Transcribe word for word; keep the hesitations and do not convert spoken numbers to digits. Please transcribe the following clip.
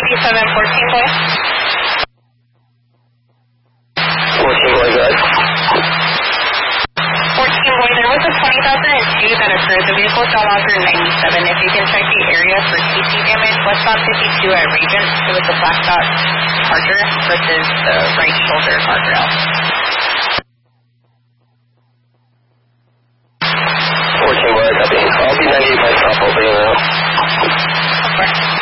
copy seven fourteen, boy. fourteen, boy, good. fourteen, boy, there was a twenty thousand two that occurred. The vehicle fell off Route ninety-seven. If you can check the area for T C damage, westbound fifty-two at Regent, it was a black dot Charger versus the right shoulder guardrail. fourteen, boy, copy. I'll be ninety-eight by stop over here now. Okay.